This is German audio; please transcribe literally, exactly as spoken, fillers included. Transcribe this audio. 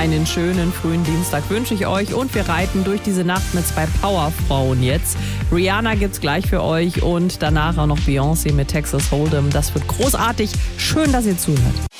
Einen schönen frühen Dienstag wünsche ich euch und wir reiten durch diese Nacht mit zwei Powerfrauen jetzt. Rihanna gibt's gleich für euch und danach auch noch Beyoncé mit Texas Hold'em. Das wird großartig. Schön, dass ihr zuhört.